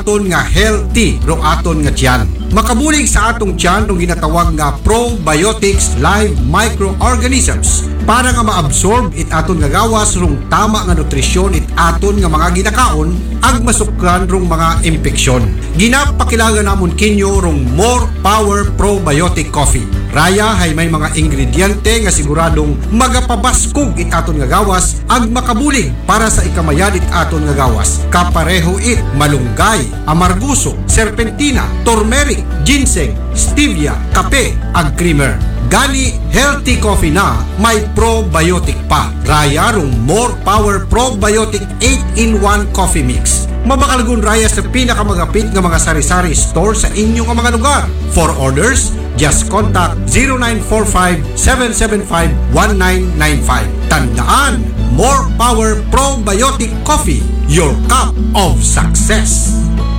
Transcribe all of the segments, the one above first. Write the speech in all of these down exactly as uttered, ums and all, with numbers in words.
aton nga healthy rong aton nga tiyan. Makabulig sa atong tiyan rong ginatawag nga probiotics live microorganisms para nga maabsorb it aton nga gawas rong tama nga nutrisyon it aton nga mga ginakaon ag masukran rong mga impeksyon. Ginapakilangan namon kinyo rong More Power Probiotic Coffee. Raya hay may mga ingrediente nga siguradong magapabaskog it aton nga gawas ag makabulig para sa ikamayan it aton nga gawas. Kapareho it malunggay, amarguso, serpentina, turmeric, ginseng, stevia, kape ag creamer. Gani healthy coffee na may probiotic pa. Raya rong More Power Probiotic eight in one Coffee Mix. Mabakalgun raya sa pinakamagapit nga mga sari-sari store sa inyong mga lugar. For orders, just contact zero nine four five, seven seven five, one nine nine five. Tandaan, More Power Probiotic Coffee, your cup of success.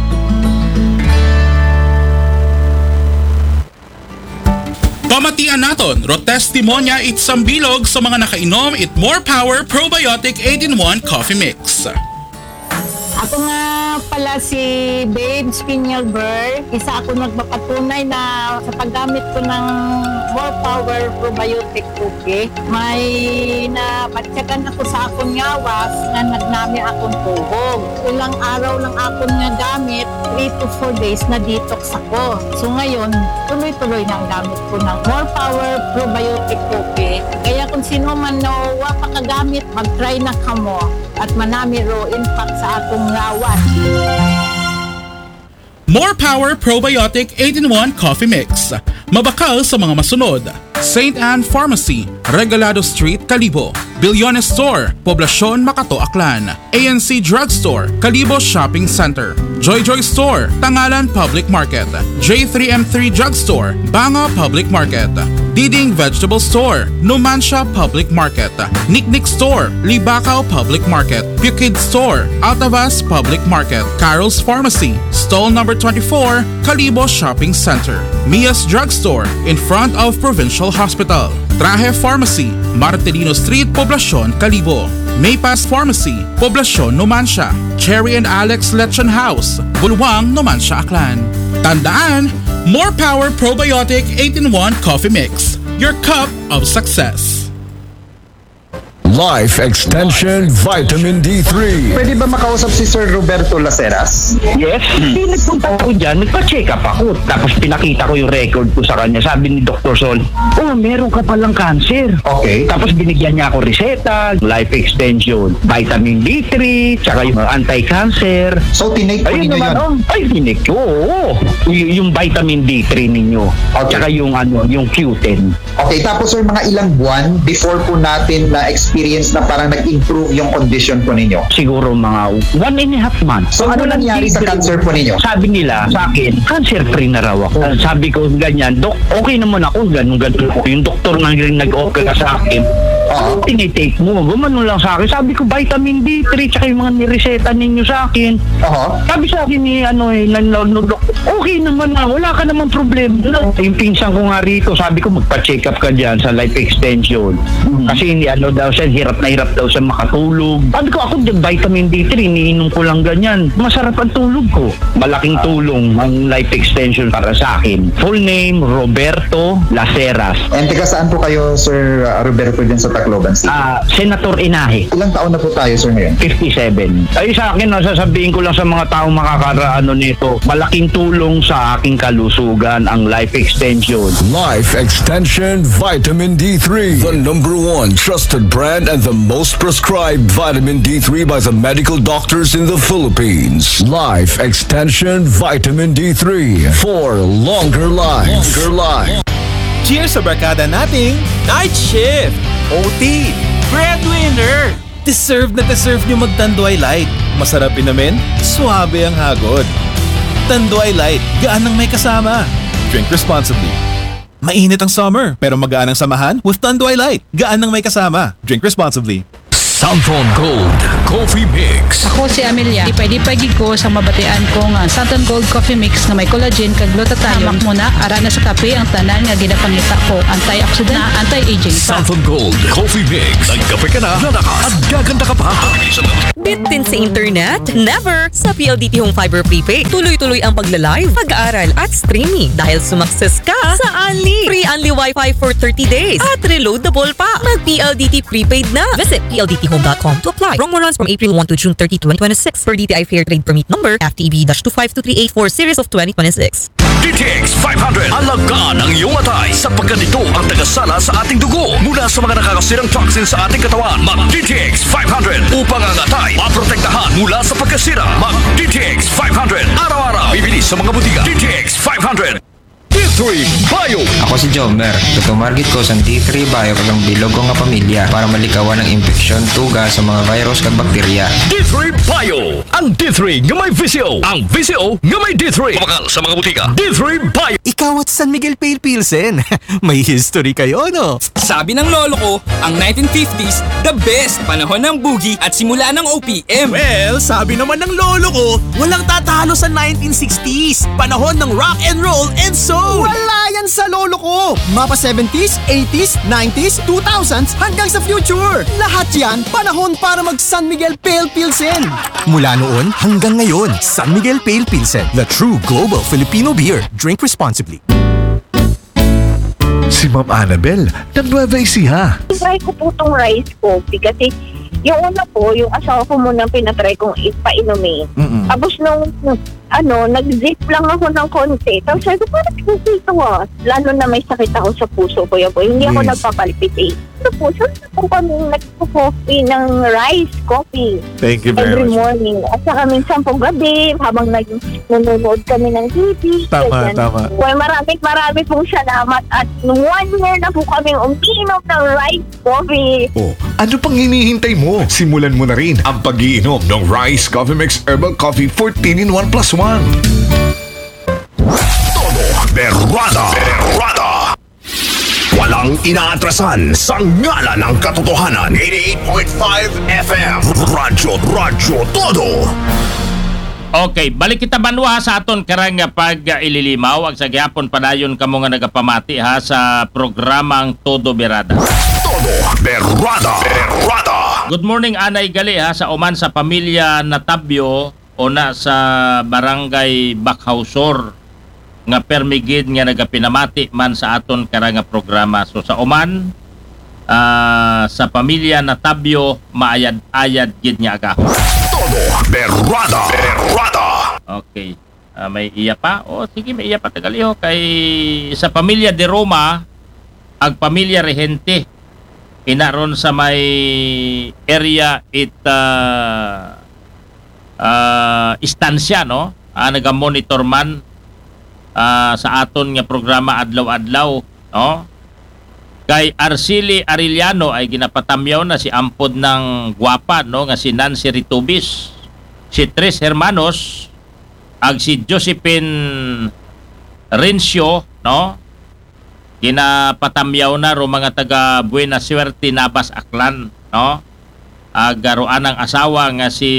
Pamatian naton, ro testimonya it sambilog sa mga nakainom it More Power Probiotic eight in one Coffee Mix. Ako nga pala si Babe Spinelberg. Isa ako nagpapatunay na sa paggamit ko ng More Power Probiotic Coffee, may napatsyagan ako sa akong ngawas na nagnami akong tuhog. Ilang araw lang akong nga gamit, three to four days na detox ako. So ngayon, tuloy-tuloy na ang gamit ko ng More Power Probiotic Coffee. Kaya kung sino man na wapa kagamit, mag-try na kamo at manami ro impact sa atong ngawas. More Power Probiotic eight in one Coffee Mix. Mabakal sa mga masunod. Saint Anne Pharmacy, Regalado Street, Kalibo. Bilyones Store, Poblacion, Makato, Aklan. A N C Drugstore, Kalibo Shopping Center. Joy Joy Store, Tangalan Public Market. J three M three Drugstore, Banga Public Market. Diding Vegetable Store, Numancia Public Market. Nicknick Store, Libacao Public Market. Pukid Store, Altavas Public Market. Carol's Pharmacy, Stall number twenty-four, Kalibo Shopping Center. Mia's Drugstore, in front of Provincial Hospital. Traje Pharmacy, Martelino Street, Poblacion, Kalibo. Maypas Pharmacy, Poblacion, Numancia. Cherry and Alex Lechon House, Bulwang, Numancia, Aklan. Tandaan, More Power Probiotic eight in one Coffee Mix, your cup of success. Life Extension Vitamin D three. Pwede ba makausap si Sir Roberto Laceras? Yes. Hindi nagpunta ako dyan, nagpa-check up ako. Tapos pinakita ko yung record ko sa kanya. Sabi ni Doctor Sol, oh, meron ka palang cancer. Okay. Tapos binigyan niya ako reseta, life extension, vitamin D three, tsaka yung anti-cancer. So, tinake po Ayun ninyo naman, yun? oh, ay, tinake ko, oo. Y- yung vitamin D three ninyo. Okay. Tsaka yung, ano, yung Q ten. Okay, tapos sir, mga ilang buwan before po natin na-experience na parang nag-improve yung condition po ninyo? Siguro mga one and a half months. So, ano nangyari sa cancer po ninyo? Sabi nila sa akin, cancer-free na raw ako. Uh, sabi ko, ganyan, Dok, okay naman ako, ganun, ganun. Yung doktor nang nag-okay ka sa akin, Oo. tinitake mo, gumano lang sa akin. Sabi ko, vitamin D three, tsaka yung mga nireseta ninyo sa akin. Oo. Sabi sa akin ni, ano eh, nanlog, okay naman na, wala ka naman problem. Yung pinsan ko nga rito, sabi ko, magpa-check up ka dyan sa life extension. Mm-hmm. Kasi, ano daw siya, hirap na hirap daw siya makatulog. Sabi ko, ako dyan, vitamin D three, iniinom ko lang ganyan. Masarap ang tulog ko. Malaking tulong ang life extension para sa akin. Full name, Roberto Laceras. And taga saan po kayo, Sir uh, Roberto, dyan sa Tacloban City? Ah, Senator Inahe. Ilang taon na po tayo, sir, ngayon? fifty-seven. Ay sa akin, sasabihin ko lang sa mga taong makakaraano nito, malaking tulong sa aking kalusugan ang life extension. Life Extension Vitamin D three. The number one trusted brand and the most prescribed vitamin D three by the medical doctors in the Philippines. Life Extension Vitamin D three. For longer life. Longer life. Cheers sa barkada nating Night Shift, O T, Breadwinner. Deserve na deserve nyo mag-Tanduay Light. Masarap inamin, suabe ang hagod. Tanduay Light, gaan ng may kasama. Drink responsibly. Mainit ang summer, pero magaan ang samahan with Tanduay Light. Gaan ng may kasama. Drink responsibly. Southon Gold. Coffee Mix. Ako si Amelia. Ipay-dipay gid ko sa mabatian ko nga Santon Gold Coffee Mix nga may collagen kag glutathione. Hamak mo na ara na sa kape ang tanan nga ginapangita ko. Antioxidant na anti-aging pa. Santon Gold Coffee Mix. Nagkape ka na, lalakas at gaganda ka pa. Bitin sa internet? Never! Sa P L D T Home Fiber Prepaid, tuloy-tuloy ang pagla-live, pag-aaral at streaming dahil sumakses ka sa Unli. Free Unli Wi-Fi for thirty days at reloadable pa. Mag-P L D T Prepaid na. Visit P L D T home dot com to apply. Promo runs from April first to June thirtieth, twenty twenty-six per D T I Fair Trade Permit number F T E B two five two three eight four series of twenty twenty-six. D T X five hundred. Alagaan ang iyong atay sapagkat ito ang tagasala sa ating dugo mula sa mga nakakasirang toxin sa ating katawan. Mag-D T X five hundred upang ang atay maprotektahan mula sa pagkasira. Mag-D T X five hundred. Araw-araw. Bibili sa mga butika. D T X five hundred. D three Bio. Ako si Jomer. Tutumargit ko sa D three Bio kag ang bilog ko nga pamilya para malikawan ang infeksyon, tuga sa mga virus kag bakterya. D three Bio. Ang D three nga may V C O. Ang V C O nga may D three. Kumakal sa mga butika. D three Bio. Ikaw at San Miguel Pale Pilsen. May history kayo, no? Sabi ng lolo ko, ang nineteen fifties, the best panahon ng boogie at simula ng O P M. Well, sabi naman ng lolo ko, walang tatalo sa nineteen sixties. Panahon ng rock and roll and soul. Wala yan sa lolo ko. Mapa seventies, eighties, nineties, two thousands hanggang sa future. Lahat yan panahon para mag San Miguel Pale Pilsen. Mula noon hanggang ngayon, San Miguel Pale Pilsen, the true global Filipino beer. Drink responsibly. Si Ma'am Annabel, ng Nueva Ecija. Try ko po itong rice coffee kasi yung una po, yung asawa ko muna pinatry kong ipainumin. Mm-mm. Tapos nung, ano, nag-zip lang ako ng konti. Tapos sabi ko, parang kasi ito ah. Lalo na may sakit ako sa puso ko. Yan po. Hindi ako Yes. nagpapalpitate. Ito po, saan na po kami nagpo-coffee ng rice coffee? Thank you very Every much. morning. At saka minsan po gabi, habang nag nanonood kami ng T V. Tama, ganyan. tama. Well, maraming maraming pong salamat. At one year na po kaming umiinom ng rice coffee. Oh, ano pang hinihintay mo? Simulan mo na rin ang pag-iinom ng Rice Coffee Mix Herbal Coffee fourteen in one plus one. Todo Berwada. Berwada. Walang inaatrasan sa ngala ng katotohanan. eighty-eight point five F M. Radyo, Radyo Todo. Okay, balik kita banwa sa aton karang nga pag uh, ililimaw ag sa gyapon padayon kamo nga nagapamati ha sa programang Todo Berada. Todo Berwada. Berwada. Good morning Anay Gali ha sa uman sa pamilya Natabio o na sa barangay Bakhausor nga permigid nga nagapinamati man sa aton karang nga programa. So sa uman uh, sa pamilya Natabio maayad-ayad gid nga agahon. Todo Berwada. Berwada. Okay. Ah, may iya pa? O sige, may iya pa tagaliho. Kay sa pamilya de Roma, ag pamilya Regente, inaron sa may area it uh, uh, istansya, no? Ah, naga-monitor man ah, sa aton nga programa adlaw-adlaw, no? Kay Arceli Arellano ay ginapatamyaw na si ampod ng gwapa, no, nga si Nancy Ritubis, si Tres Hermanos, ag si Josephine Rencio, no, ginapatamyaw na ro mga taga Buena Suerte, Navas, Aklan, no, ag roan ang asawa nga si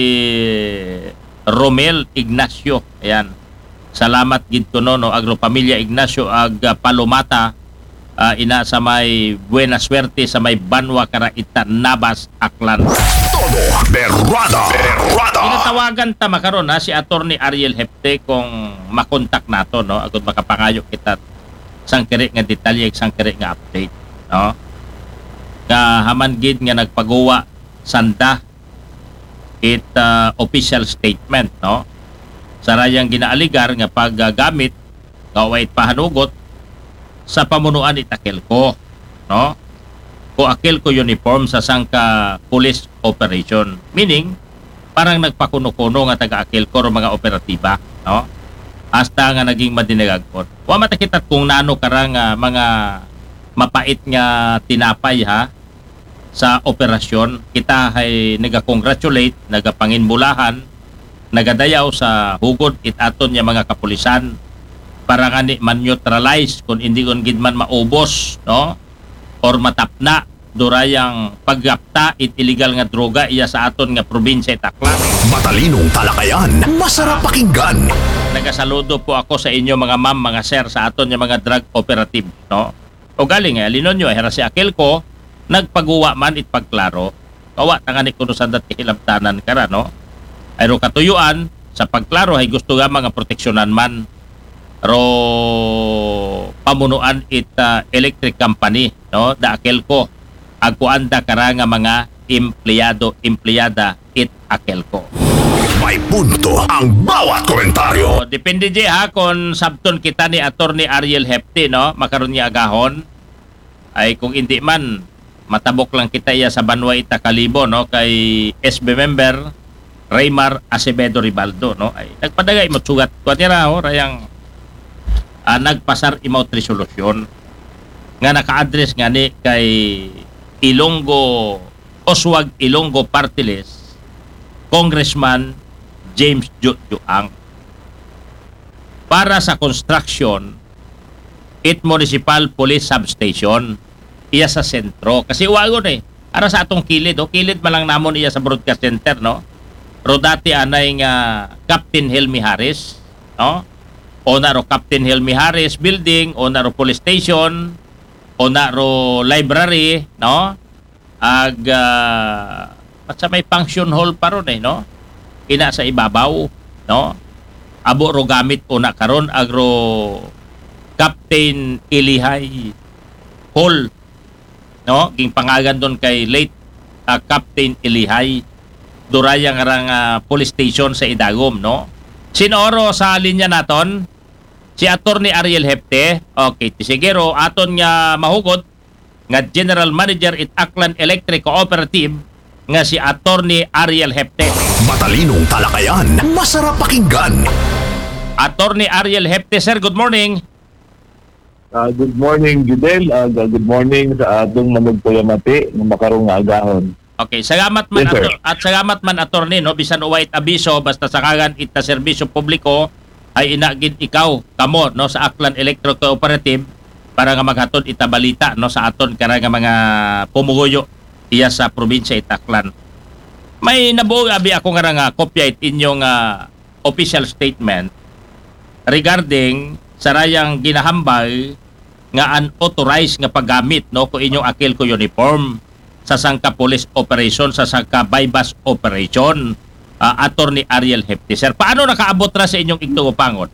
Romel Ignacio. Ayan, salamat gid ko no, no, agro pamilya Ignacio ag uh, Palomata. Uh, ina sa may Buena Suerte sa may Banwa, Karaitan, Navas, Aklan. Todo Berwada. Berwada. Inatawagan ta makaron ha si Attorney Ariel Hepte kung makontak nato, no, agud makapangayo kita sang kiri nga detalye, sang kiri nga update, no, nga haman gid nga nagpagawa sanda it uh, official statement, no, sa rayang ginaaligar nga paggamit nga wait pahanugot sa pamunuan ni Takelco, no? Ko Akelco uniform sa sangka police operation. Meaning, parang nagpakuno-kuno nga taga Akelco ro mga operatiba, no? Hasta nga naging madinagagpon. Wa matakitat kung nano karang uh, mga mapait nga tinapay ha sa operasyon. Kita ay naga-congratulate, nagapanginbulahan, nagadayaw sa hugod it aton nga mga kapulisan para nga ni man neutralize kung hindi kon gid man maubos, no, or matapna durayang paggapta it illegal nga droga iya sa aton nga probinsya Aklan. Matalinong talakayan, masarap pakinggan. Nagasaludo po ako sa inyo mga ma'am, mga sir sa aton nga mga drug operative, no? O galing eh, linon nyo, hera si Akelco, nagpaguwa man it pagklaro, kawa tangani kuno sandat kahilabtanan kara, no? Ayro katuyuan, sa pagklaro ay gusto nga mga proteksyonan man, ro pamunuan it uh, electric company, no? Da Akelco, agkuanda kara nga mga empleyado, empleyada it Akelco. May punto ang bawat komentaryo. So, depende di ha kung sabton kita ni Attorney Ariel Hefte, no? Makaroon niya agahon. Ay kung hindi man, matabok lang kita iya sa Banwa Ita Kalibo, no? Kay S B member Raymar Acevedo Ribaldo, no? Ay nagpadagay mo sugat. Kuwatira ho, rayang uh, nagpasar imot resolusyon nga naka-address nga ni kay Ilonggo Oswag Ilonggo Party List Congressman James Juang para sa construction it Municipal Police Substation iya sa sentro. Kasi wagon eh, ara sa atong kilid, o kilid malang namon iya sa broadcast center, no? Ro dati anay nga Captain Helmi Harris, no? O na ro Captain Helmi Harris building, o na ro police station, o na ro library, no? Ag uh, at sa may function hall pa ron eh, no? Ina sa ibabaw, no? Abo ro gamit una karon agro Captain Ilihay Hall, no? Ging pangagan doon kay late uh, Captain Ilihay durayang arang uh, police station sa Idagom, no? Sinoro sa linya naton si Attorney Ariel Hefte. Okay, tisigero aton nga mahugod nga General Manager it Aklan Electric Cooperative nga si Attorney Ariel Hefte. Matalinong talakayan, masarap pakinggan. Attorney Ariel Hefte, sir, good morning. Uh, good morning, Judel. Uh, good morning sa atong managpuyamati ng makarong agahon. Okay, salamat man Yes, sir. ato, at salamat man attorney, no, bisan uwait abiso basta sakagan ita serbisyo publiko ay inagid ikaw kamo, no, sa Aklan Electric Cooperative para nga maghatod ita balita, no, sa aton kara nga mga pumuguyo iya sa probinsya Itaklan. May nabuo abi ako nga nga kopya it inyong uh, official statement regarding sa rayang ginahambal nga unauthorized nga paggamit, no, ko inyong Akelco uniform sa sangka police operation, sa sangka bypass operation. uh, Attorney Ariel Hefte, sir, paano nakaabot ra sa inyong igtugupangon?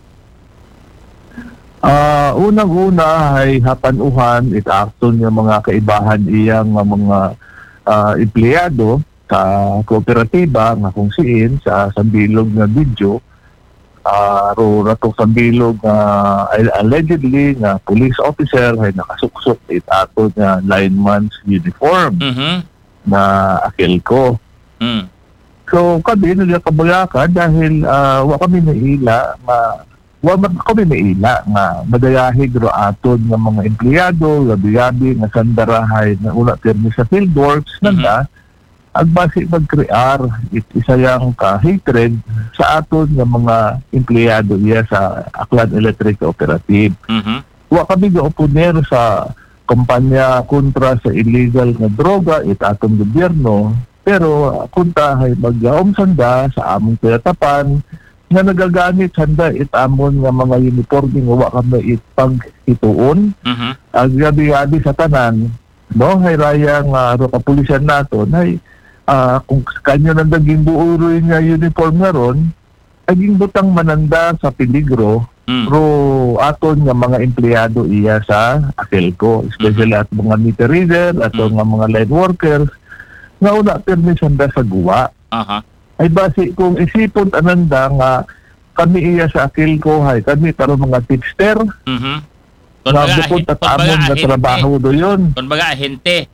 Uh, unang-una ay hapanuhan it action yung mga kaibahan iyang mga uh, empleyado sa kooperatiba nga kung siin sa sambilog nga video. Uh, ro nato sambilog nga uh, allegedly nga police officer ay nakasuksok it ato nga lineman's uniform mm-hmm. na Akelco. Mm. So kami nila kabulaka dahil uh, wa kami naila ma wa man kami naila nga madayahig ro aton nga mga empleyado gabi-gabi nga sandarahay na una termi sa field works mm-hmm. nanda agbasi mag-crear it isa yang ka-hatred sa aton nga mga empleyado iya sa Aklan Electric Cooperative. Mm-hmm. Wa kami ga-oponer sa kampanya kontra sa illegal nga droga it atong gobyerno, pero kunta ay mag-aumsanda sa among pinatapan nga nagagamit sanda it amon nga mga uniforme nga wa kami it pag-ituon. Mm-hmm. Ang gabi-gabi sa tanan, no, hay raya nga ro kapulisan nato ay Uh, kung kanyo nang naging buuro nga uniform nga ron, aging butang mananda sa peligro mm. ro aton nga mga empleyado iya sa Akelco, especially mm-hmm. at mga meter reader, ato mm. nga mga line workers, nga una permisanda sa guwa. Uh-huh. Ay basi kung isipon ananda nga kami iya sa Akelco, hay kami taro mga tipster, mm-hmm. nga bukod at amon na trabaho do yun. Kung baga ahente.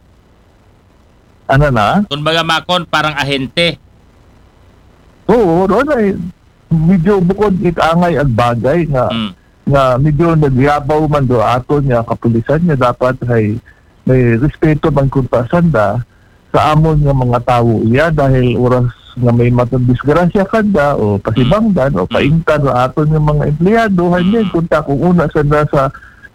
Ano na? Kung baga makon, parang ahente. Oo, doon ay medyo bukod itangay ang bagay nga mm. nga medyo nagyabaw man do aton nga kapulisan niya dapat ay may respeto man kung pasanda sa amon nga mga tao iya dahil oras nga may matang disgrasya kanda o pasibangdan mm. o paingtan na aton nga mga empleyado mm. hindi kunta kung una sanda sa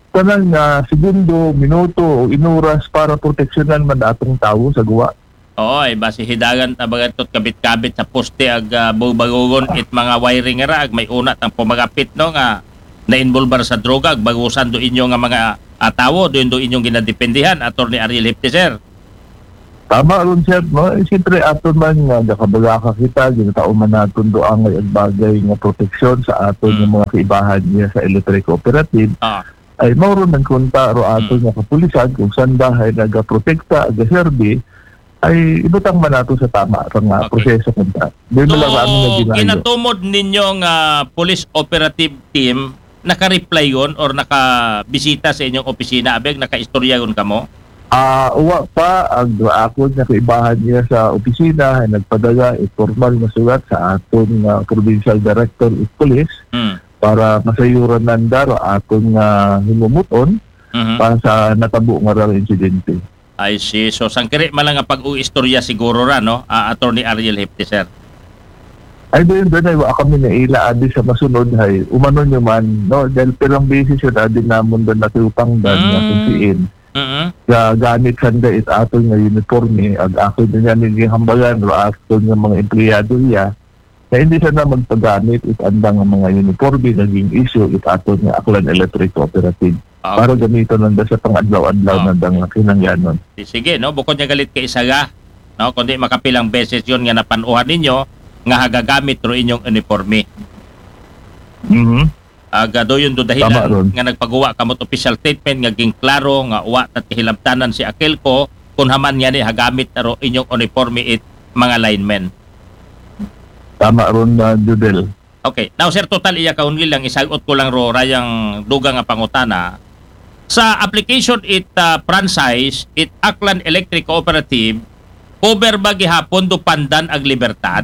kanang nga segundo, minuto o inuras para proteksyonan man atong tawo sa guwa. Oo, ay basi hidagan tabagan tot kabit-kabit sa poste ag uh, bubagugon it mga wiring ra ag may una tang pumagapit no nga na-involve sa droga ag bagusan do inyo nga mga atawo do inyong inyong ginadependihan Attorney Ariel Hefte, sir. Tama ron, sir, no? Eh, siyempre aton man nga nakabagaka kita ginatao man naton do ang ag bagay nga proteksyon sa aton mm. nga mga kaibahan niya sa electric cooperative. Ah. Ay mao ron nagkunta ro aton mm. nga kapulisan kung saan bahay nagaprotekta ag serbi ay ibutang man nato sa tama nga okay. proseso kunta. Dili so, lang amin nga ginayo. Kinatumod ninyong uh, police operative team naka-reply yon or naka-bisita sa inyong opisina abeg naka-istorya yon kamo? Ah, uh, uwa pa ang ako nga kaibahan niya sa opisina ay nagpadala e formal na sulat sa aton nga uh, provincial director of police mm. para masayuran nanda ro aton nga uh, himumuton mm-hmm. para sa natabo nga raw insidente. I see. So sangkiri man lang nga pag-uistorya siguro ra no, uh, Attorney Ariel Hefte, sir. Ay doon doon ay wa kami na ila adi sa masunod hay umano nyo man no dahil perang basis yun adi namon doon natupang dan mm. nga kunsiin. Mm-hmm. Ga gamit sanda it aton nga uniforme ag ako din yan naging hambagan ro aton nga mga empleyado niya na hindi siya na magpagamit it andang nga mga uniforme naging issue it aton nga Aklan Electric Cooperative okay. para gamiton nanda sa pang-adlaw-adlaw okay. nandang kinangyanon. Sige no bukod niya galit kay isaga no kundi makapilang beses yon nga napanuhan ninyo nga hagagamit ro inyong uniforme. Mhm. Aga do yun do dahilan nga nagpagawa kamot official statement nga ging klaro nga uwa at kahilabtanan si Akelco kung haman niya ni hagamit ro inyong uniforme it mga linemen. Tama ron na uh, Judel. Okay. Now sir, total iya kaunli lang isagot ko lang ro rayang dugang nga pangutana. Sa application it uh, franchise it Aklan Electric Cooperative cover ba gihapon do pandan ag libertad?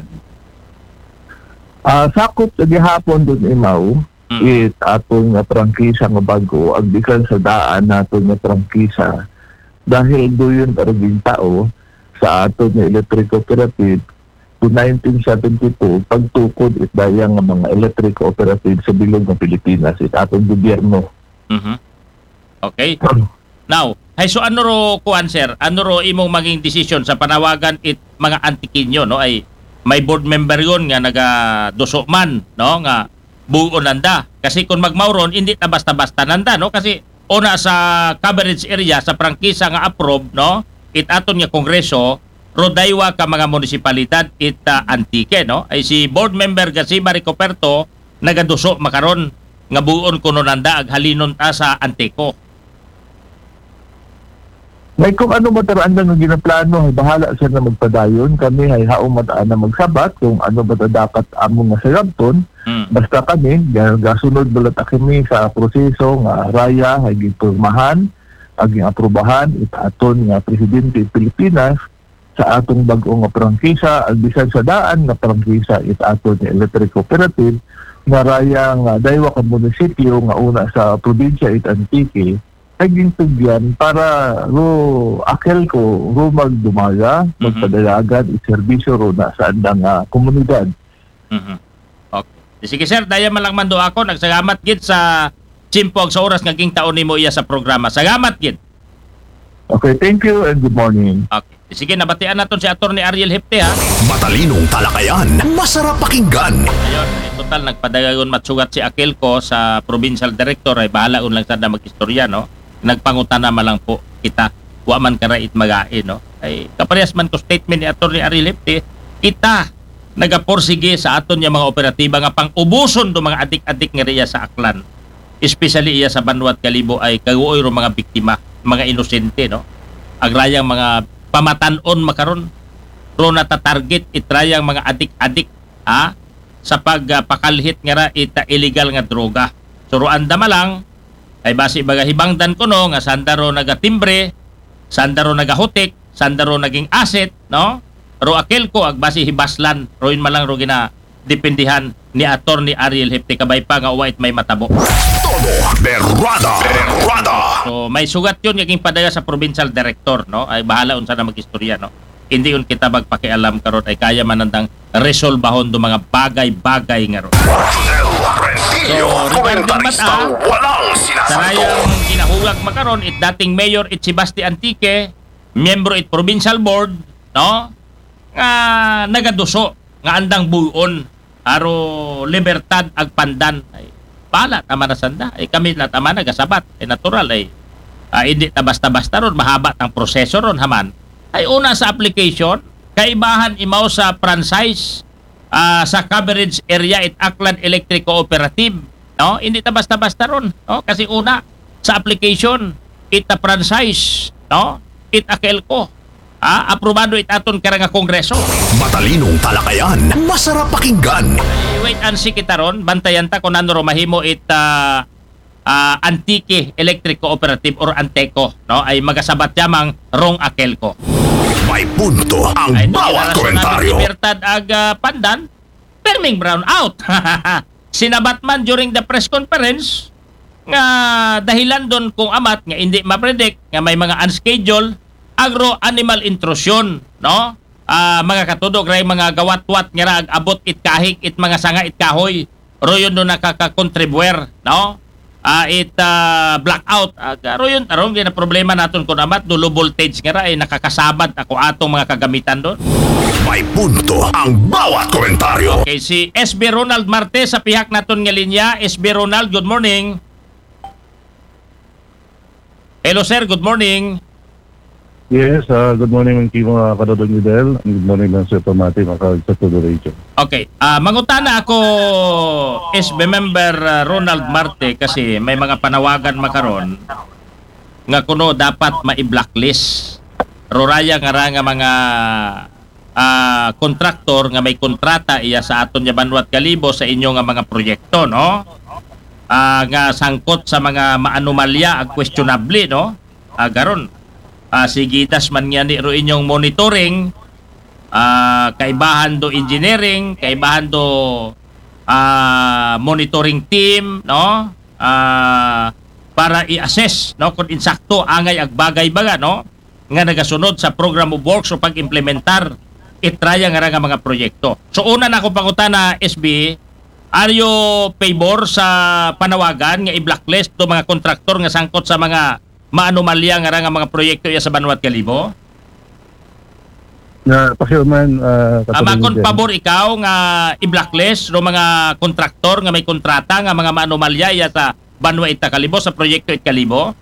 Ah, uh, sakop sa gihapon doon imaw. Mm. It atong nga prangkisa nga bago ag bisan sa daan naton nga prangkisa dahil doon araging tao sa aton nga electric cooperative to nineteen seventy-two pagtukod it dayang nga mga electric cooperative sa bilog ng Pilipinas it atong gobyerno. Mhm. Okay. Now, hay so ano ro kuan sir? Ano ro imong maging desisyon sa panawagan it mga antikinyo no ay may board member yon nga naga duso man no nga buo nanda kasi kung magmauron hindi na basta-basta nanda no kasi una sa coverage area sa prangkisa nga approve no it aton nga kongreso rodaywa ka mga munisipalidad it uh, antike no ay si board member kasi Maricoperto nagaduso makaron nga buon kuno nanda ag halinon ta sa antiko. May kung ano mataraan lang ang ginaplano, ay bahala siya na magpadayon. Kami ay haong mataan na magsabat kung ano ba dapat among nga sarabton. Mm. Basta kami, gasunod balat kami sa proseso nga raya, ay gipurmahan, aging aprubahan, itaton nga Presidente Pilipinas sa atong bagong nga prangkisa, ang bisan sa daan nga prangkisa, itaton nga Electric Cooperative, nga raya nga daywa ka munisipyo nga una sa probinsya it Antique, naging tugyan para ro Akelco ro magdumaga magpadalagan mm-hmm. iserbisyo ro na sa andang uh, komunidad. Mm-hmm. Okay. Sige sir, daya man lang mando ako nagsagamat gid sa chimpog sa oras nga ging taon nimo iya sa programa. Salamat gid. Okay, thank you and good morning. Okay. Sige, nabatian naton si Attorney Ariel Hefte ha. Matalinong talakayan, masarap pakinggan. Ayun, total nagpadagayon matsugat si Akelco sa provincial director ay bahala un lang sada mag-istorya no. Nagpangutana man lang po kita wa man karait magain no ay kaparehas man ko statement ni Attorney Ariel Hefte kita nagaporsige sa aton nga mga operatiba nga pang-ubuson do mga adik-adik nga riya sa Aklan especially iya sa Banwat Kalibo ay kaguoy ro mga biktima mga inosente no agrayang mga pamatan-on makaron ro nata-target itrayang mga adik-adik ha sa pagpakalhit uh, nga ra ita illegal nga droga so ro anda malang ay basi baga hibangdan ko no nga sandaro nagatimbre, sandaro nagahutik, sandaro naging asset, no? Ro Akelco ag basi hibaslan, roin malang ro gina dependihan ni Attorney Ariel Hefte kabay pa nga wait may matabo. Todo berrada, berrada. So may sugat yun yung padaya sa provincial director, no? Ay bahala unsa na mag-istorya, no? Hindi yun kita magpakialam karon ay kaya manandang resolbahon do mga bagay-bagay nga ro. So, regarding Komentaristang walang Sarayang ginahulag makaron it dating mayor it si Basti Antique, miyembro it provincial board, no? Nga nagaduso nga andang buon aro libertad ag pandan. Ay, pala tama na sanda. Ay kami na tama nagasabat. Ay natural ay uh, hindi ta basta-basta ron mahaba ang proseso ron haman. Ay una sa application, kaibahan imaw sa franchise uh, sa coverage area it Aklan Electric Cooperative. No, hindi ta basta-basta ron, no? Kasi una sa application it a franchise, no? It a kelko. Ah, aprobado it aton karang kongreso. Matalinong talakayan, masarap pakinggan. Ay, wait and see kita ron, bantayan ta kung ano ro mahimo it uh, uh, Antique Electric Cooperative or Anteco, no? Ay magasabat yamang rong akelko. May punto ang ay, bawat komentaryo. Libertad ag uh, pandan, perming brown out. Sinabat man during the press conference nga dahilan doon kung amat nga hindi ma-predict nga may mga unscheduled agro-animal intrusion, no? Uh, mga katudog ray mga gawat-wat nga ra ag abot it kahig it mga sanga it kahoy royon do nakaka-contribuer, no? Uh, it uh, blackout ag royon taron di na problema naton kun amat do low voltage nga ra ay nakakasabad ako atong mga kagamitan doon. May punto ang bawat komentaryo. Okay, si S B Ronald Marte sa pihak naton nga linya. S B Ronald, good morning. Hello sir, good morning. Yes, uh, good morning mga kimo uh, Kadodong Nidel. Good morning lang sa Tomati, mga sa Todo Radio. Okay, uh, mangutana ako S B member uh, Ronald Marte kasi may mga panawagan makaron nga kuno dapat ma-blacklist. Roraya nga ra nga mga uh, kontraktor nga may kontrata iya sa aton nga Banwat Kalibo sa inyo nga mga proyekto, no? Uh, nga sangkot sa mga maanomalya ag questionable, no? Uh, garon. Uh, sigitas man nga ni ro inyong monitoring, uh, kaibahan do engineering, kaibahan do uh, monitoring team, no? Uh, para i-assess, no, kung insakto angay ag bagay baga, no, nga nagasunod sa program of works o pag-implementar itraya nga ra nga mga proyekto. So una na akong pangutana S B, are you favor sa panawagan nga i-blacklist do mga kontraktor nga sangkot sa mga maanomalya nga ra nga mga proyekto iya sa Banwat Kalibo? Na pakiuman uh, Ama kon pabor ikaw nga i-blacklist do mga kontraktor nga may kontrata nga mga maanomalya iya sa Banwat Kalibo sa proyekto it Kalibo?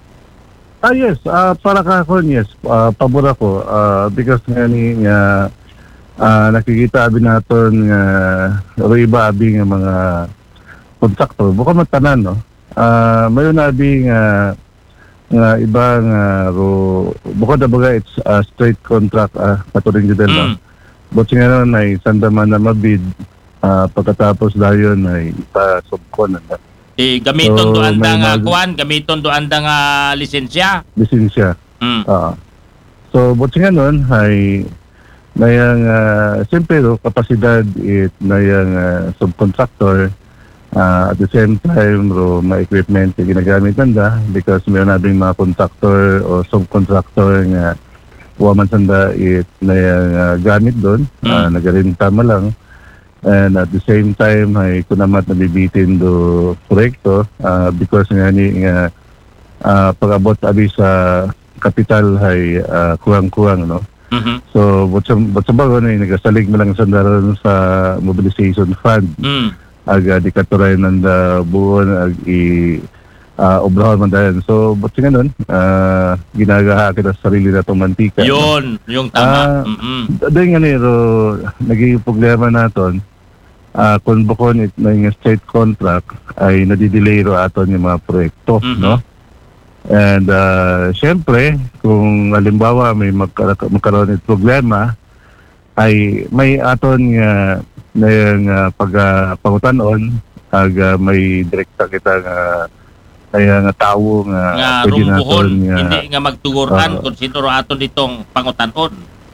Ah yes, uh, para ka ako, yes, uh, pabor ako uh, because nga ni nga uh, nakikita abi naton nga uh, iba abi nga mga kontraktor buka matanan, no. Uh, mayon abi nga nga iba nga ro buka da baga it's a straight contract uh, katuring jud no. Mm. But nga na ay sandaman na mabid uh, pagkatapos dayon ay ipa subkon na. Eh, gamiton so, do anda nga kuan, gamiton do anda nga lisensya. Lisensya. Mm. Uh, so, buti nga nun, ay mayang, uh, siyempre, no, kapasidad it mayang uh, subcontractor uh, at the same time, ro, mga equipment na ginagamit nanda because mayroon nabing mga contractor o subcontractor nga waman sanda it mayang uh, gamit doon, mm. uh, nagarinta mo lang. And at the same time ay kunamat nabibitin do proyekto uh, because nga ni nga uh, pag-abot abi sa kapital ay uh, kuwang-kuwang, no. Mm-hmm. So but sa but sa bago na nagasalig mo lang sa daron sa mobilization fund. Mm. Aga di katuray nanda buon ag i uh, obrahon man dayon. So but nga nun uh, ginagaha kita sa sarili na itong mantika. Yun, no? Yung tama. Uh, mm-hmm. Dahil nga nito, naging problema natin, uh, kung bukon it na yung state contract ay nadidelay ro aton yung mga proyekto, mm-hmm. no? And uh, syempre, kung halimbawa may magka- magkaroon ng problema, ay may aton nga na yung uh, pag-pangutanon, uh, ag uh, may direkta kita nga kaya nga tao nga nga rumbuhon, hindi nga magtuguran uh, kung sino ro aton ditong pangutanon.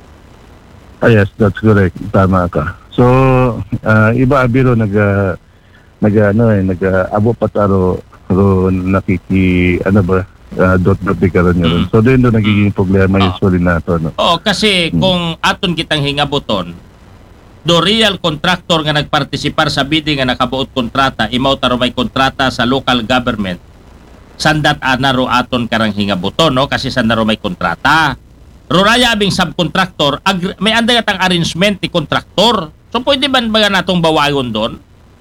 Ah, yes, that's correct. Tama ka. So, uh, iba abiro nag uh, nag ano eh nag uh, abo pataro ro nakiki ano ba uh, dot dot karon mm. So doon do nagiging problema oh. usually nato, no. Oh, kasi mm. kung aton kitang hingaboton do real contractor nga nagpartisipar sa bidding nga nakabuot kontrata, imaw taro may kontrata sa local government, sandat anaro aton karang hingabuton, no? Kasi sandaro may kontrata. Ruraya abing subcontractor, ag- may anday atang arrangement ni contractor. So pwede ba ba natong bawagon doon?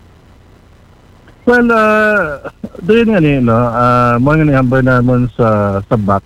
Well, uh, doon nga ni, no, uh, mga nihambay naman sa, sa back,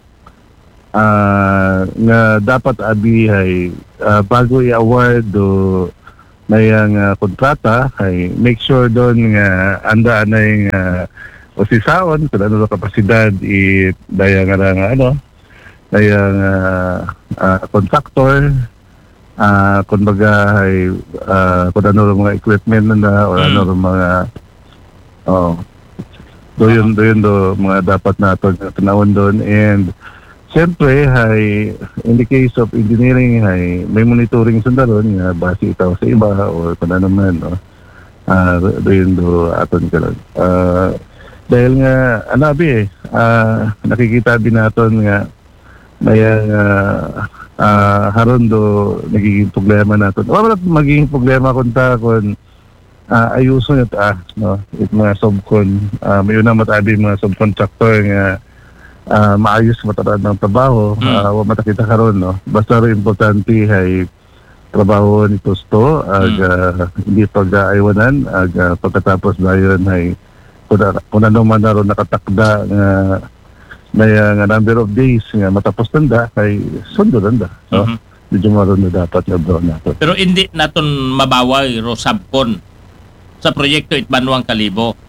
uh, nga dapat abihay, uh, bago i-award do may ang uh, kontrata, ay make sure doon nga anda na yung uh, usisaon, kung ano na kapasidad, i daya nga lang, ano, daya nga uh, contractor, uh, kung baga, ay, uh, kung ano mga equipment na, o ano mga oh. Do yun, do yun do mga dapat natin tinawon doon. And siyempre, hay, in the case of engineering, hay, may monitoring sundaron nga base itaw sa iba o kung ano naman, no? Uh, do yun do aton ka lang. Uh, dahil nga, anabi eh, uh, nakikita din natin nga may uh, uh, haron do nagiging problema natin. Wala magiging problema kung ta kung Uh, ayuso nyo ta, no? It mga subcon, uh, may unang matabi mga subcontractor nga uh, maayos matarad ng trabaho, mm. uh, wa matakita karon, no? Basta rin importante ay trabaho ni Tusto, ag, mm. uh, hindi pag-aiwanan, ag, uh, pagkatapos na yun ay kung, kung ano man na rin nakatakda nga may uh, number of days nga matapos nanda, ay sundo nanda, no? Mm-hmm. Medyo maroon na dapat na bro natin. Pero hindi naton mabaway ro subcon sa proyekto Itbanwang Kalibo.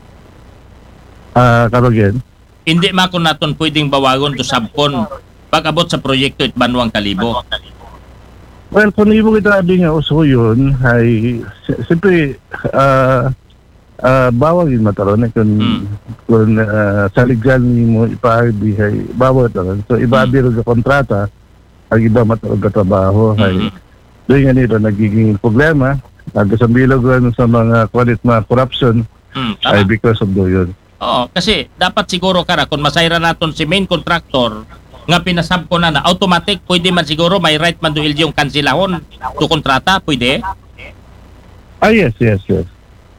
Ah, uh, karogyan. Hindi ma kun naton pwedeng bawagon to subcon pag-abot sa proyekto Itbanwang Kalibo. Well, kung ibig itabi nga uso yun, ay siyempre uh, uh, bawal yun mataron eh, kung, hmm. kung uh, sa legal mo ipahabi ay bawal taron. So ibabi rin sa kontrata, ang iba mataron ka trabaho, hmm. ay doon nga nito nagiging problema. Nagkasambilog sa mga quality mga corruption hmm, ay because of do yun. Oo, kasi dapat siguro kara kung masayra naton si main contractor nga pinasab ko na na automatic pwede man siguro may right man do yung kansilahon to kontrata, pwede? Ah, yes, yes, yes.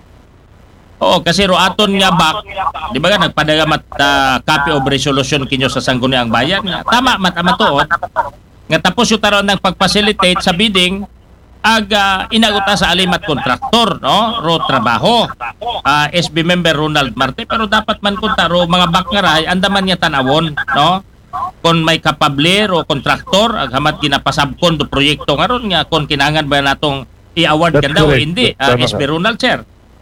Oo, kasi ro aton nga back, di ba nga nagpadagamat uh, copy of resolution kinyo sa Sangguniang Bayan. Tama, matama to. Nga tapos yung taron ng pag-facilitate sa bidding, ag uh, inaguta sa alimat kontraktor, no? Ro trabaho. Uh, S B member Ronald Marte, pero dapat man kunta ro mga back nga rahay andaman niya tanawon, no? Kung may kapable ro kontraktor ag hamat ginapasabkon do proyekto nga ron nga kung kinangan ba natong i-award kan daw o hindi, uh, S B Ronald, sir.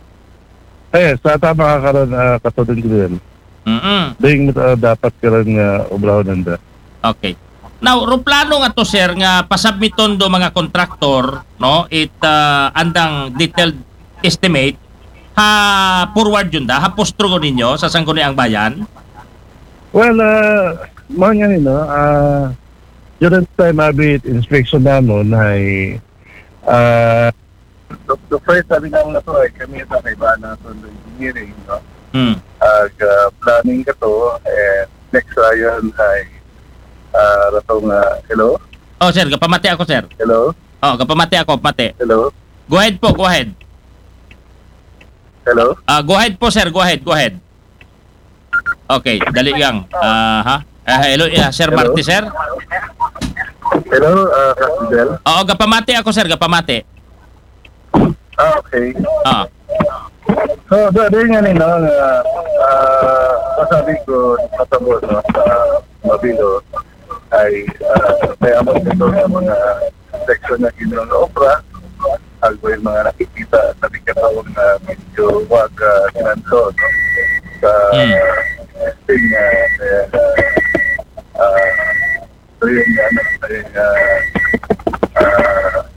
Eh, sa tama ka karon uh, katulad ko din. Mm. Ding uh, dapat karon nga uh, obraw nanda. Okay. Now, ro plano nga to sir nga pasubmiton do mga kontraktor, no? It uh, andang detailed estimate ha forward yun da, ha postro ko ninyo sa Sangguniang Bayan. Well, uh, mga nga no, uh, during time abit inspection namon ay uh, the, the first sabi naman na to ay kami sa kaibahan natin ng engineering, no? Hmm. Ag uh, planning ka to, and next ayon ay Ah, uh, ratong uh, hello? Oh, sir, kapamati ako, sir. Hello? Oh, kapamati ako, pamati. Hello? Go ahead po, go ahead. Hello? Ah, uh, go ahead po, sir, go ahead, go ahead. Okay, dali lang. Ah, uh, ha? Uh, hello, uh, Sir hello? Marty, sir. Hello, uh, Castel. Oo, kapamati ako, sir, kapamati. Ah, okay. Ah. So, doon nga nila, uh, uh, masabi ko, matabo, no, sa Mabilo, ay uh, may amon ito ng mga section na ginoon na opera, algo yung mga nakikita at nakikatawag na medyo wag uh, sinanso, no? Sa testing na uh, ito yung ano, yung uh,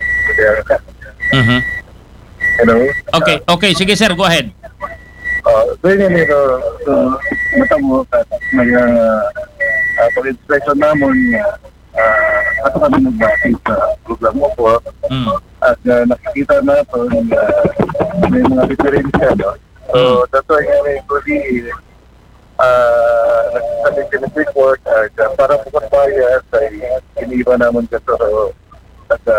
uh, hello? Okay, okay, sige sir, go ahead. Uh, doon nga nito, uh, matamo ka, may uh, uh, pag-inspection namin, uh, ato kami nagbati sa program mo po, mm. at uh, nakikita natin uh, may mga diferensya, no? So, mm. that's why kami actually uh, nagsasabi ka ng report, at uh, para po kapayas ay iniba naman ka so taga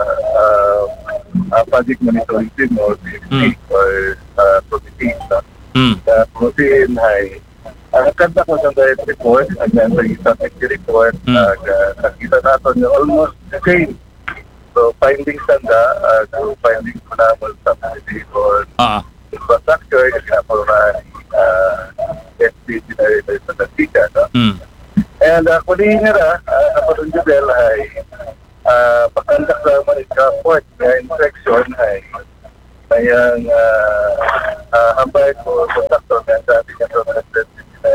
uh, uh, project monitoring team or P F T or uh, committee na Mm. uh, protein ay ang kanta ko sa diet report ang sa static report Mm. uh, nakita natin yung almost the same. So findings tanda uh, so findings ko naman sa committee or Ah. infrastructure kasi na po na uh, S P C na rin sa Tatika, no? Mm. And uh, kung hindi nga uh, naparoon nyo dahil ay uh, pagkandak sa mga report na inspection ay mayang uh, uh, ambay ko sa sakto na sabi niya sa president na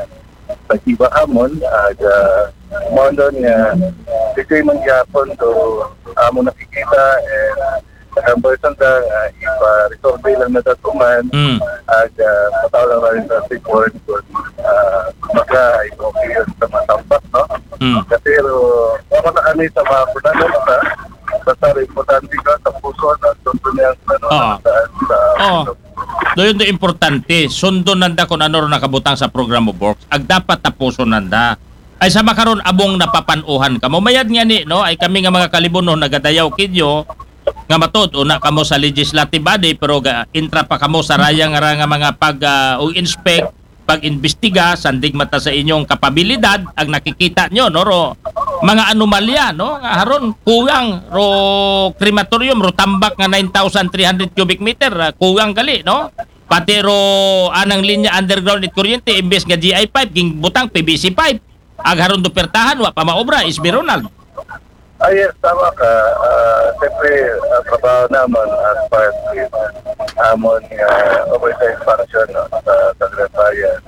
pag-iba hamon at uh, mondo niya kasi mangyapon to amo nakikita and ambay sanda uh, ipa-resolve lang na datuman Mm. at uh, pataw lang rin sa report kung uh, maka ay okay sa matambak, no? Mm. Pero ako na kami sa mga punanan sa basta rin importante ka sa puso na sundo niya ano, Oo. sa, sa Oo. Doon yung importante. Sundo nanda kung ano rin nakabutang sa program of works. Ag dapat tapuso nanda. Ay sa makaron abong napapanuhan ka mo. Mayad nga ni, no? Ay kami nga mga kalibuno nagadayaw kidyo nga matod una kamo sa legislative body pero ga, intra pa kamo sa raya nga ra nga mga pag uh, inspect pag-imbestiga sandig mata sa inyong kapabilidad ang nakikita nyo no ro mga anomalya no nga haron kuwang ro crematorium ro tambak nga nine thousand three hundred cubic meter uh, kuwang gali no pati ro anang linya underground at kuryente imbes nga G I pipe ging butang P V C pipe ag haron do pertahan wa pa maobra is Ronald. Ah, yes, tama ka. Uh, Siyempre, uh, trabaho naman as part with amon uh, oversight function no, sa Sagrat Bayan.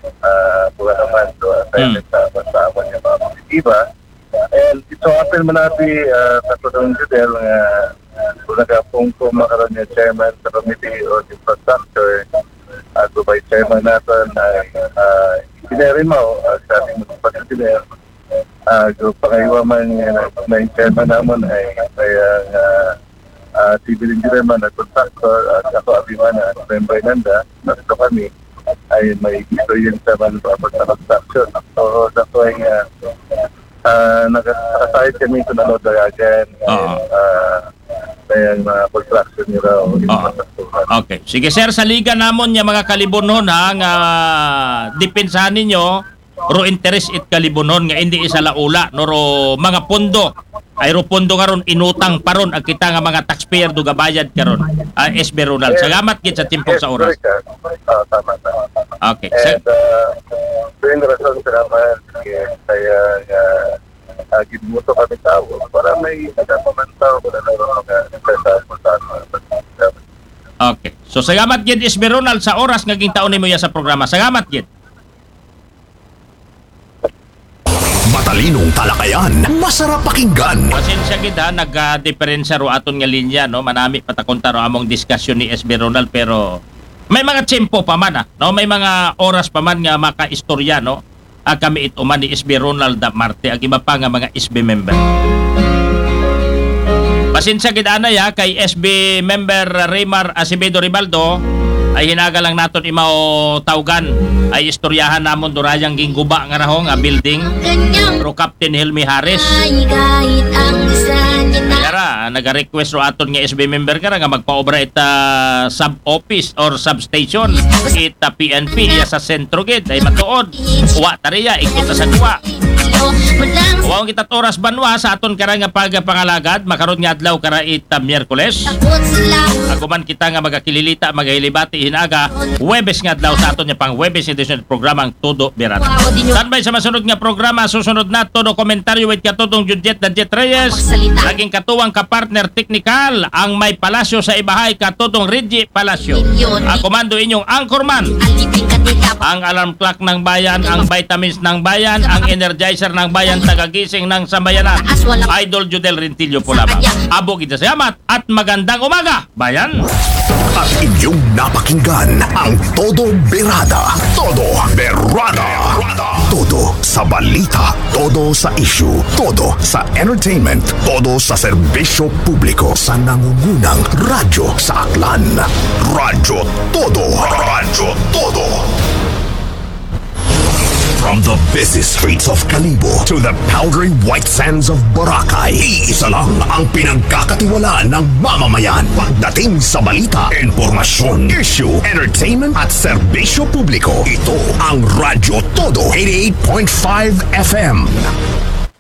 Uh, buwan naman to assignment sa sa amon yung mga positiba. And ito apel man natin uh, sa Tudong Judel nga kung nagapong kung makaroon yung chairman sa committee o infrastructure at uh, vice chairman natin ay uh, engineering mo at uh, sa ating mga engineer. Uh, so, pangaywa man uh, na yung chairman naman ay kaya uh, uh, civil engineer man at contractor at ako abimana at member nanda nasa kami ay may experience naman about sa construction. So that's why uh, uh, nakasahid kami ito na load again and uh, kaya mga construction nila o infrastructure. Okay. Sige sir, sa liga namon niya mga kalibunon ha nga depensahan ninyo ro interest it kalibunon nga hindi isa laula no ro mga pondo ay ro pondo karon inutang paron ang kita nga mga taxpayer do gabayad karon uh, S B Ronald salamat gid sa tiempo sa oras. Uh, tama tama. Okay. And uh, doon na rason sa naman kaya uh, gibuto kami tao para may nagpamantaw wala na rin nga Okay. So salamat gid S B Ronald sa oras nga gintaon nimo ya sa programa. Salamat gid. Matalinong talakayan, masarap pakinggan. Pasensya gid ha, nagka-diferensya ro aton nga linya no, manami patakonta ro among diskusyon ni S B Ronald pero may mga tiyempo pa man ha, no, may mga oras pa man nga maka-istorya no. Ah, kami ituman ni S B Ronald da Marte ag iba pa nga mga S B member. Pasensya gid anay ha kay S B member Raymar Acevedo Ribaldo ay hinaga lang naton imaw tawgan ay istoryahan namon durayang gingguba nga raho nga building ro Captain Helmi Harris. Kaya naga-request ro aton nga S B member kara nga magpaobra ita sub-office or substation ita P N P iya sa sentro gid ay matuod wa tariya ikot sa duwa. Wawang kita oras banwa sa aton kara nga pagapangalagad makaron nga adlaw kara ita Miyerkules. Aguman kita nga magakililita magahilibati hinaga Huwebes nga adlaw sa aton nga pang Huwebes edition programang Todo Berada. Standby sa masunod nga programa susunod na todo komentaryo with katutong Judjet na Jet Reyes. Naging katuwang ka-partner technical ang may palasyo sa ibahay katutong Reggie Palasyo. Ang komando inyong anchorman. Ang alarm clock ng bayan, ang vitamins ng bayan, ang energizer ng bayan, tagagising ng sambayanan. Idol Judel Rentillo po lamang. Abo kita salamat at magandang umaga, bayan! At inyong napakinggan ang Todo Berada. Todo Berada. Todo sa balita. Todo sa issue. Todo sa entertainment. Todo sa serbisyo publiko. Sa nangungunang radyo sa Aklan. Radyo Todo. Radyo Todo. From the busy streets of Kalibo to the powdery white sands of Boracay, iisa lang ang pinagkakatiwalaan ng mamamayan pagdating sa balita, informasyon, issue, entertainment at serbisyo publiko. Ito ang Radyo Todo eighty-eight point five F M.